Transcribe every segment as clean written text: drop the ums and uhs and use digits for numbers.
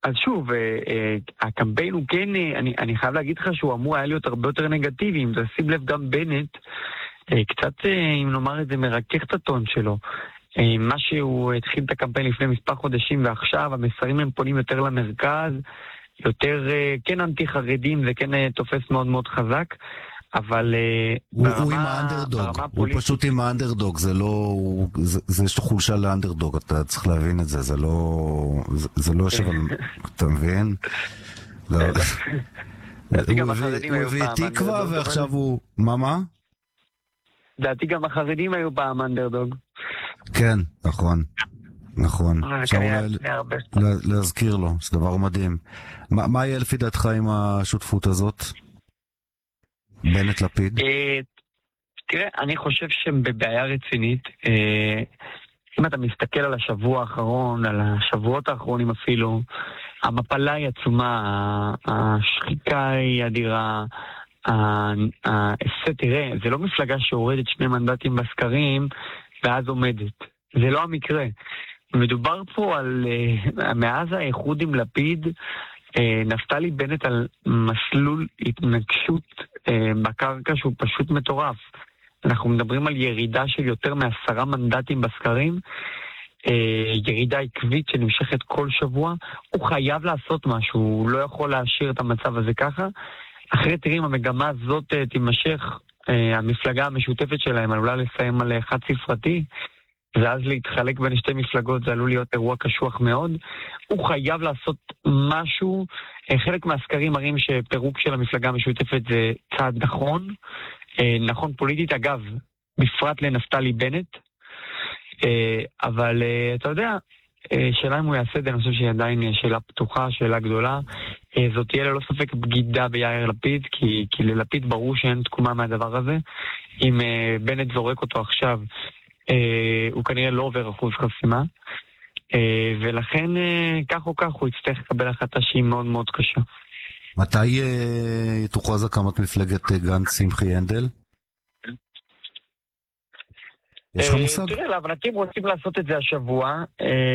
אז שוב, הקמפיין הוא כן, אני חייב להגיד לך שהוא אמור היה להיות הרבה יותר נגטיבי. אם תשים לב, גם בנט, קצת, אם נאמר את זה, מרכך את הטון שלו. מה שהוא התחיל את הקמפיין לפני מספר חודשים, ועכשיו המסרים הם פונים יותר למרכז, יותר כן אנטי חרדים, זה כן תופס מאוד מאוד חזק, אבל הוא עם האנדרדוג, הוא פשוט עם האנדרדוג, זה לא, זה יש לו חולשה לאנדרדוג, אתה צריך להבין את זה, זה לא שבל, אתה מבין? הוא הביא תקווה ועכשיו הוא, מה? דעתי גם החרדים היו פעם אנדרדוג. כן, נכון. אפשר להזכיר לו, זה דבר מדהים. מה יהיה לפי דעתך עם השותפות הזאת? בנט לפיד? תראה, אני חושב שהם בבעיה רצינית. אם אתה מסתכל על השבוע האחרון, על השבועות האחרונים אפילו, המפלה היא עצומה, השחיקה היא אדירה, תראה, זה לא מפלגה שהורדת 2 מנדטים בסקרים ואז עומדת. זה לא המקרה. מדובר פה על, מאז האיחוד עם לפיד, נפתלי בנט על מסלול התנגשות בקרקע שהוא פשוט מטורף. אנחנו מדברים על ירידה של יותר מ10 מנדטים בסקרים, ירידה עקבית שנמשכת כל שבוע. הוא חייב לעשות משהו, הוא לא יכול להשאיר את המצב הזה ככה. אחרי תראים, המגמה הזאת תימשך, המפלגה המשותפת שלהם עלולה לסיים על חד ספרתי, ואז להתחלק בין 2 מפלגות זה עלול להיות אירוע קשוח מאוד. הוא חייב לעשות משהו. חלק מהסקרים מראים שפירוק של המפלגה המשותפת זה צעד נכון, נכון פוליטית, אגב, בפרט לנפתלי בנט, אבל אתה יודע, שאלה אם הוא יעשה את זה, אני חושב שהיא עדיין שאלה פתוחה, שאלה גדולה. זאת תהיה ללא ספק בגידה ביאיר לפיד, כי ללפיד ברור שאין תקומה מהדבר הזה. אם בנט זורק אותו עכשיו, הוא כנראה לא עובר אחוז חסימה, ולכן כך או כך הוא יצטרך לקבל החלטה שהיא מאוד מאוד קשה. מתי תוכרז הקמת מפלגת גנץ שמחי הנדל? יש לך מושג? תראה, להבנתי רוצים לעשות את זה השבוע.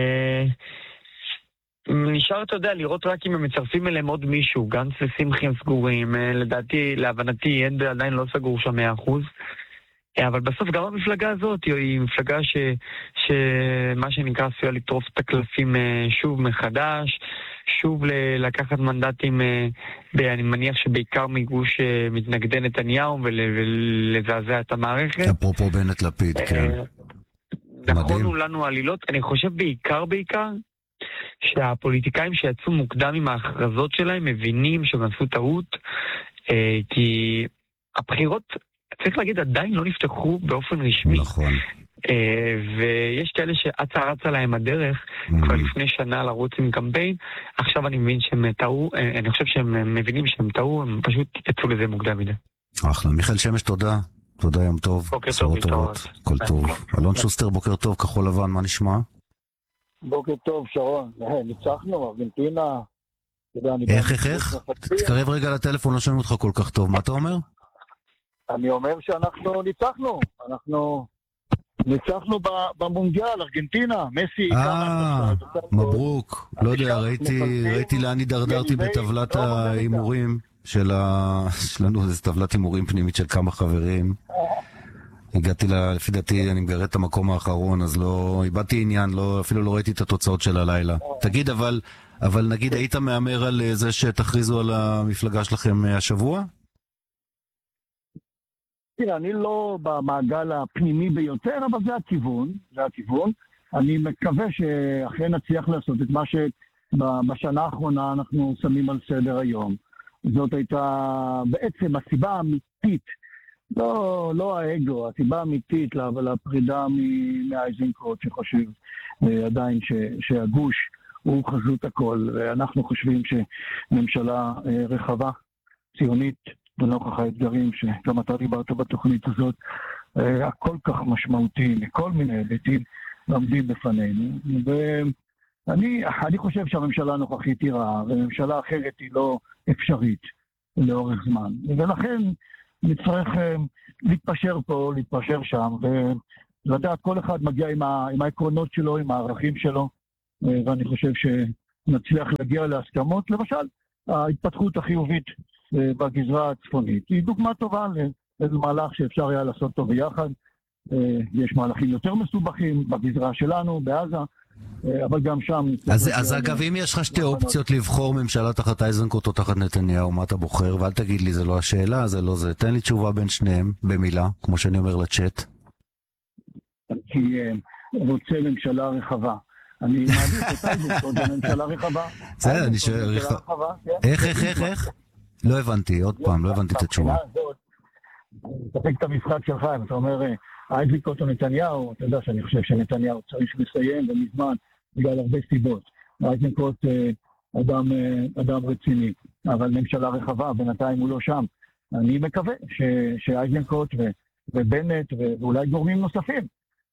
נשאר, אתה יודע, לראות רק אם הם מצרפים אליהם עוד מישהו. גנץ ושמחי הם סגורים, לדעתי, להבנתי הנדל עדיין לא סגור שם 100%. אבל בסוף גם המפלגה הזאת היא מפלגה שמה שנקרא עשויה לטרוף את הקלפים שוב מחדש, שוב לקחת מנדטים, אני מניח שבעיקר מגוש מתנגדי נתניהו ולזעזע את המערכת. אפרופו בנט לפיד, כן. נכונו לנו עלילות. אני חושב בעיקר שהפוליטיקאים שיצאו מוקדם עם ההכרזות שלהם מבינים שהם עשו טעות, כי הבחירות, צריך להגיד, עדיין לא נפתחו באופן רשמי. נכון. ויש כאלה שעצה להם הדרך כבר לפני שנה לרוץ עם קמפיין. עכשיו אני מבין שהם טעו, אני חושב שהם מבינים שהם טעו, הם פשוט יצאו לזה מוקדם מדי. אחלה. מיכאל שמש, תודה. תודה, יום טוב. בוקר טוב, טובות. כל טוב. אלון שוסטר, בוקר טוב, כחול לבן, מה נשמע? בוקר טוב, שרון. ניצחנו, ארגנטינה. איך? תתקרב רגע לטלפון, לא שומעים אותך כל כך טוב. מה אתה אומר? אני אומר שאנחנו ניצחנו. ניצחנו במונדיאל, ארגנטינה, מסי. מברוק. לא יודע, ראיתי לאן הידרדרתי בטבלת האימורים שלנו, זו טבלת אימורים פנימית של כמה חברים. הגעתי לפי דעתי, אני מגרד את המקום האחרון, אז לא, איבדתי עניין, אפילו לא ראיתי את התוצאות של הלילה. תגיד, אבל נגיד, היית מאמר על זה שתכריזו על המפלגה שלכם השבוע? תראה, אני לא במעגל הפנימי ביותר, אבל זה הכיוון. אני מקווה שאכן נצליח לעשות את מה שבשנה האחרונה אנחנו שמים על סדר היום. זאת הייתה בעצם הסיבה האמיתית, לא האגו, הסיבה האמיתית לפרידה מאייזנקוט, שחושב עדיין שהגוש הוא חזות הכל, ואנחנו חושבים שממשלה רחבה, ציונית, ונוכח האתגרים שגם אתה דיברת בתוכנית הזאת, הכל כך משמעותי, מכל מיני היבטים עומדים בפנינו. ואני חושב שהממשלה הנוכחית היא רעה, וממשלה אחרת היא לא אפשרית לאורך זמן. ולכן נצטרך להתפשר שם, ולדעת כל אחד מגיע עם העקרונות שלו, עם הערכים שלו, ואני חושב נצליח להגיע להסכמות. למשל, ההתפתחות החיובית בגזרה הצפונית היא דוגמה טובה לאיזה מהלך שאפשר היה לעשות טוב ביחד. יש מהלכים יותר מסובכים בגזרה שלנו, בעזה, אבל גם שם... אז אגב, אם יש לך שתי אופציות לבחור ממשלה תחת איזנקוט או תחת נתניהו, מה אתה בוחר? ואל תגיד לי, זה לא השאלה, זה לא זה. תן לי תשובה בין שניהם, במילה, כמו שאני אומר לצ'אט. כי רוצה ממשלה רחבה. אני מעדיף את איזנקוט בממשלה רחבה. בסדר, אני שואל... איך? לא הבנתי, עוד פעם, לא הבנתי את התשובה. תפק את המשחק שלך, אם אתה אומר... איזנקוט או נתניהו, אתה יודע שאני חושב שנתניהו צריך לסיים ומזמן בגלל הרבה סיבות. איזנקוט אדם רציני, אבל ממשלה רחבה, בינתיים הוא לא שם. אני מקווה שאיזנקוט ובנט ואולי גורמים נוספים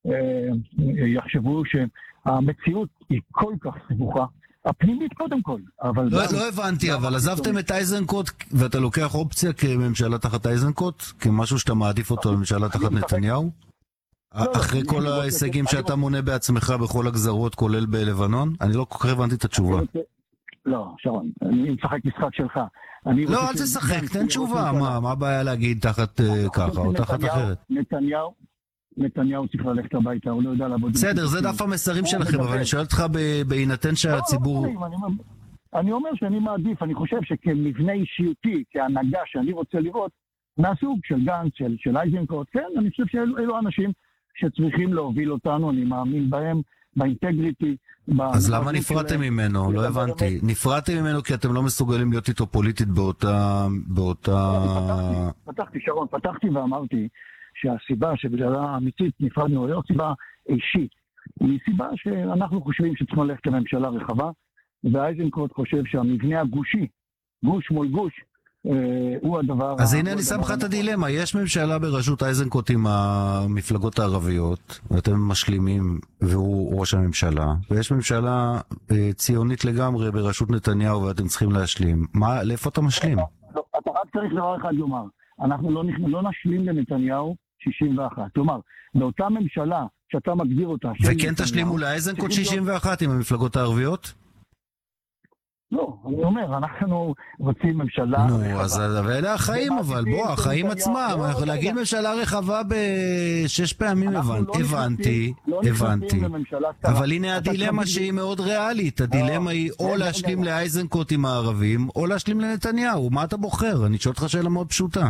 יחשבו שהמציאות היא כל כך סבוכה, הפנימית קודם כל. לא הבנתי, אבל עזבתם את איזנקוט ואתה לוקח אופציה כממשלה תחת איזנקוט? כמשהו שאתה מעדיף אותו לממשלה תחת נתניהו? אחרי כל ההישגים שאתה מונה בעצמך בכל הגזרות, כולל בלבנון? אני לא כל כך הבנתי את התשובה. לא, שרון, אני משחק משחק שלך. לא, אל תשחק, תן תשובה. מה הבעיה להגיד תחת ככה או תחת אחרת? נתניהו צריך ללכת הביתה, הוא לא יודע לעבוד. בסדר, זה דף המסרים שלכם, אבל אני שואל אותך בהינתן שהציבור... אני אומר שאני מעדיף, אני חושב שכמבנה אישיותי, כהנהגה שאני רוצה לראות, מהסוג של גנץ, של איזנקוט, כן, אני חושב שאלו אנשים שצריכים להוביל אותנו, אני מאמין בהם, באינטגריטי. אז למה נפרדתם ממנו? לא הבנתי. נפרדתם ממנו כי אתם לא מסוגלים להיות איתו פוליטית באותה... פתחתי ואמרתי שהסיבה שבגללה האמיתית נפרדנו, לא סיבה אישית, היא סיבה שאנחנו חושבים שצריכים ללכת לממשלה רחבה, ואיזנקוט חושב שהמבנה הגושי, גוש מול גוש, הוא הדבר... אז הנה אני שם לך את הדילמה, יש ממשלה בראשות איזנקוט עם המפלגות הערביות, ואתם משלימים, והוא ראש הממשלה, ויש ממשלה ציונית לגמרי בראשות נתניהו, ואתם צריכים להשלים. לאיפה אתה משלים? אתה רק צריך דבר אחד לומר, אנחנו לא נשלים לנתניהו 61. כלומר, באותה ממשלה שאתה מגדיר אותה... וכן תשלימו לאיזנקוט 61 עם המפלגות הערביות? לא, אני אומר, אנחנו רוצים ממשלה... נו, אז ואלה החיים, אבל בוא, החיים עצמם, אנחנו להגיד ממשלה רחבה בשש פעמים הבנתי, אבל הנה הדילמה שהיא מאוד ריאלית, הדילמה היא או להשלים לאיזנקוט עם הערבים, או להשלים לנתניהו, מה אתה בוחר? אני שואל אותך שאלה מאוד פשוטה.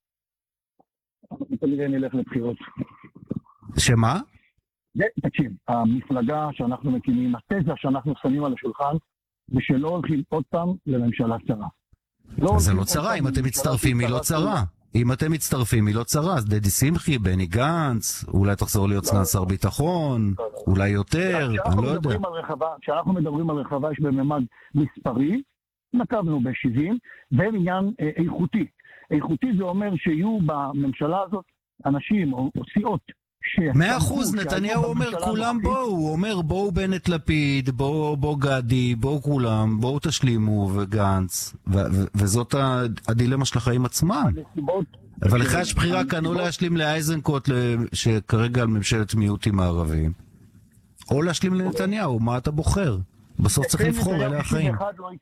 כנראה נלך לבחירות. שמה? תקשיב, המפלגה שאנחנו מקימים, התזה שאנחנו שמים על השולחן, ושלא הולכים עוד פעם לממשלה צרה. זה לא צרה, אם אתם מצטרפים היא לא צרה. אם אתם מצטרפים היא לא צרה, אז דדי שמחי, בני גנץ, אולי תחזור להיות סגן שר ביטחון, אולי יותר, אני לא יודע. כשאנחנו מדברים על רחבה יש בממד מספרי, נקבנו ב-70, ועניין איכותי. איכותי זה אומר שיהיו בממשלה הזאת אנשים או סיעות 100%, נתניהו אומר כולם בואו, הוא אומר בואו בנט לפיד, בואו גדי, בואו כולם, בואו תשלימו וגנץ, וזאת הדילמה של החיים עצמם. אבל לך יש בחירה כאן או להשלים לאיזנקוט שכרגע על ממשלת מיעוטים הערבים, או להשלים לנתניהו, מה אתה בוחר? בסוף צריך לבחור, אלה החיים.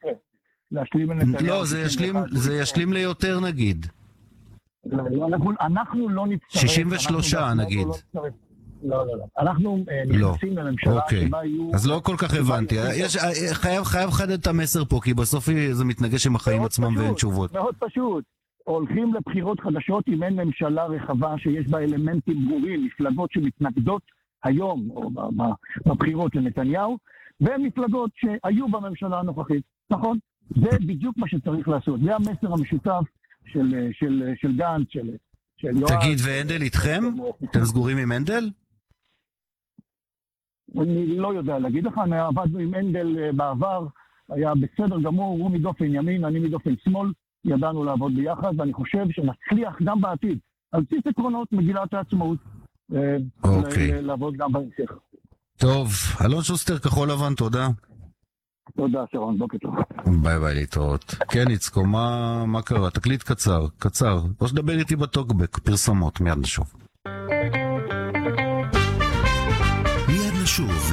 לא, זה ישלים ליותר נגיד. אנחנו לא נצטרף. 63 נגיד. לא. אנחנו נכנסים לממשלה שבה יהיו... אז לא כל כך הבנתי. חייב חדד את המסר פה, כי בסוף זה מתנגש עם החיים עצמם ואין תשובות. מאוד פשוט. הולכים לבחירות חדשות אם אין ממשלה רחבה שיש בה אלמנטים ברורים, מפלגות שמתנגדות היום או בבחירות לנתניהו, ומפלגות שהיו בממשלה הנוכחית. נכון? זה בדיוק מה שצריך לעשות. זה המסר המשותף של גנץ, של יואב. תגיד, ואנדל איתכם? אתם סגורים עם אנדל? אני לא יודע להגיד לך, עבדנו עם אנדל בעבר, היה בסדר גמור, הוא מדופן ימין, אני מדופן שמאל, ידענו לעבוד ביחד, ואני חושב שנצליח גם בעתיד, על בסיס עקרונות מגילת העצמאות, לעבוד גם בהמשך. טוב, אלון שוסטר, כחול לבן, תודה. תודה, שרון, בוקר טוב. ביי ביי, להתראות. כן, יצקו, מה קרה? תקליט קצר. או שדבר איתי בטוקבק, פרסומות, מיד נשוב.